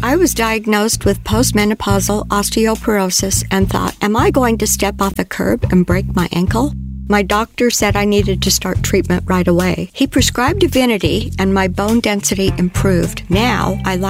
I was diagnosed with postmenopausal osteoporosis and thought, am I going to step off a curb and break my ankle? My doctor said I needed to start treatment right away. He prescribed Divinity and my bone density improved. Now I lie